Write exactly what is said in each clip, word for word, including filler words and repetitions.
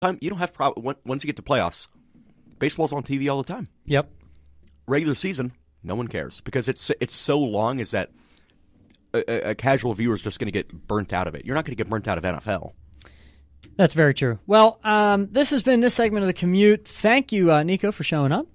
time, you don't have pro- once you get to playoffs, baseball's on T V all the time. Yep. Regular season, no one cares because it's it's so long. Is that a, a casual viewer is just going to get burnt out of it? You're not going to get burnt out of N F L. That's very true. Well, um, this has been this segment of The Commute. Thank you, uh, Nico, for showing up.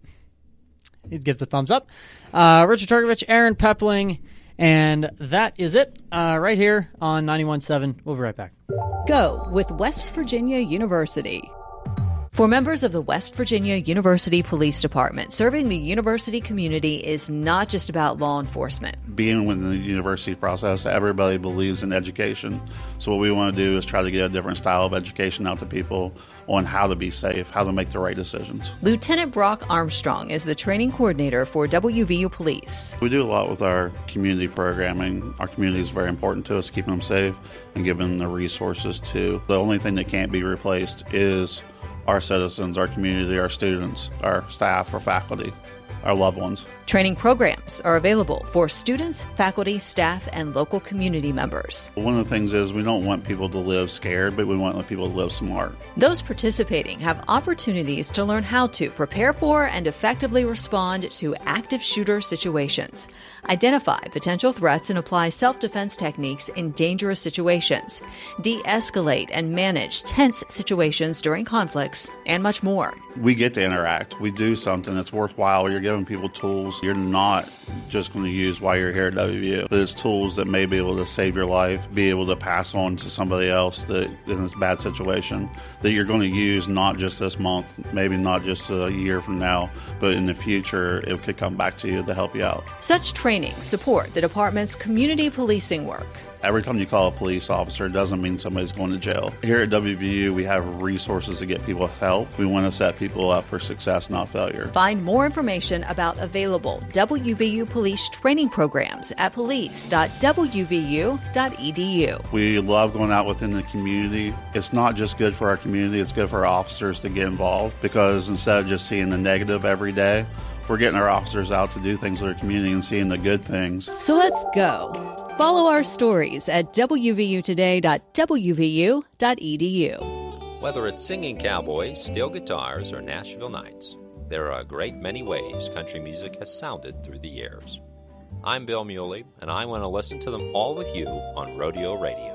He gives a thumbs up. Uh, Richard Turkovich, Aaron Pepling, and that is it uh, right here on ninety-one point seven. We'll be right back. Go with West Virginia University. For members of the West Virginia University Police Department, serving the university community is not just about law enforcement. Being within the university process, everybody believes in education. So what we want to do is try to get a different style of education out to people on how to be safe, how to make the right decisions. Lieutenant Brock Armstrong is the training coordinator for W V U Police. We do a lot with our community programming. Our community is very important to us, keeping them safe and giving them the resources too. The only thing that can't be replaced is our citizens, our community, our students, our staff, our faculty, our loved ones. Training programs are available for students, faculty, staff, and local community members. One of the things is we don't want people to live scared, but we want people to live smart. Those participating have opportunities to learn how to prepare for and effectively respond to active shooter situations, identify potential threats and apply self-defense techniques in dangerous situations, de-escalate and manage tense situations during conflicts, and much more. We get to interact. We do something that's worthwhile. You're giving people tools you're not just going to use while you're here at W V U, but it's tools that may be able to save your life, be able to pass on to somebody else that in this bad situation, that you're going to use not just this month, maybe not just a year from now, but in the future it could come back to you to help you out. Such trainings support the department's community policing work. Every time you call a police officer, it doesn't mean somebody's going to jail. Here at W V U, we have resources to get people help. We want to set people up for success, not failure. Find more information about available W V U police training programs at police dot w v u dot e d u. We love going out within the community. It's not just good for our community, it's good for our officers to get involved, because instead of just seeing the negative every day, we're getting our officers out to do things with our community and seeing the good things. So let's go. Follow our stories at w v u today dot w v u dot e d u. Whether it's singing cowboys, steel guitars, or Nashville Nights, there are a great many ways country music has sounded through the years. I'm Bill Muley, and I want to listen to them all with you on Rodeo Radio.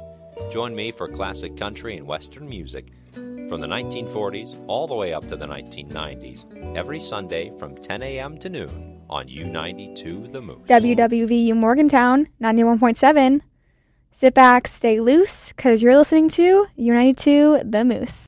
Join me for classic country and western music from the nineteen forties all the way up to the nineteen nineties, every Sunday from ten a.m. to noon on U ninety-two The Moose. W W V U Morgantown, ninety-one point seven. Sit back, stay loose, because you're listening to U ninety-two The Moose.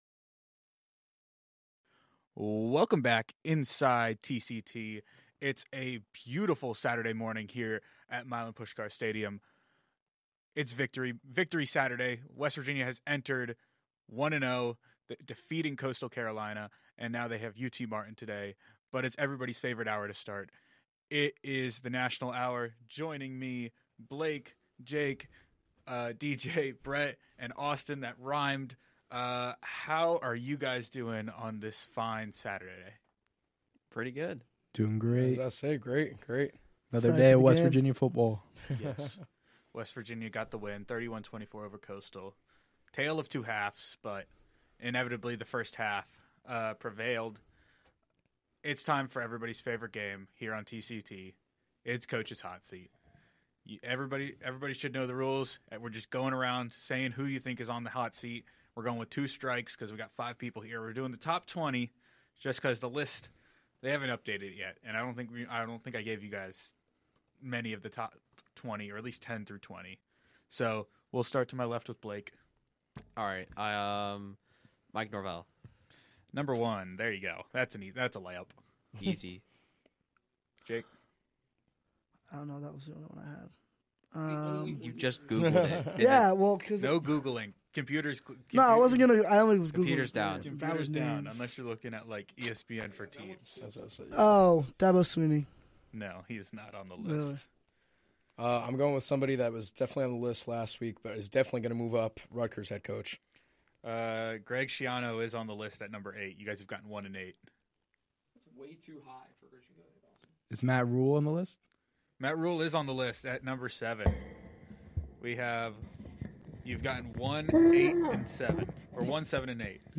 Welcome back inside T C T. It's a beautiful Saturday morning here at Milan Puskar Stadium. It's victory victory Saturday. West Virginia has entered one and oh, defeating Coastal Carolina, and now they have U T Martin today. But it's everybody's favorite hour to start. It is the National Hour. Joining me, Blake, Jake, uh, D J, Brett, and Austin. That rhymed. Uh, how are you guys doing on this fine Saturday? Pretty good. Doing great. As I say, great, great. Another day of West game. Virginia football. Yes. West Virginia got the win, thirty-one twenty-four over Coastal. Tale of two halves, but inevitably the first half uh, prevailed. It's time for everybody's favorite game here on T C T. It's Coach's Hot Seat. You, everybody, everybody should know the rules. We're just going around saying who you think is on the hot seat. We're going with two strikes because we got five people here. We're doing the top twenty just because the list, they haven't updated it yet, and I don't think we, I don't think I gave you guys many of the top twenty, or at least ten through twenty. So we'll start to my left with Blake. All right, I um, Mike Norvell. Number one. There you go. That's an e- that's a layup. Easy. Jake. I don't know. That was the only one I had. Um, you just Googled it. Yeah, well, because no Googling. Computers. Computer, no, I wasn't gonna. I only was Googling. Computers down. Computers down. Names. Unless you're looking at like E S P N for teams. That's what I said. Oh, Dabo Sweeney. No, he is not on the list. Really? Uh, I'm going with somebody that was definitely on the list last week, but is definitely going to move up. Rutgers head coach. Uh, Greg Schiano is on the list at number eight. You guys have gotten one and eight. That's way too high for Richard. Is Matt Rule on the list? Matt Rule is on the list at number seven. We have, you've gotten one, eight, and seven. or one seven and eight.